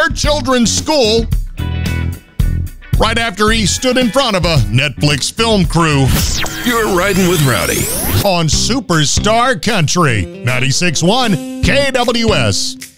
our children's school right after he stood in front of a Netflix film crew. You're riding with Rowdy On Superstar Country 96.1 KWS.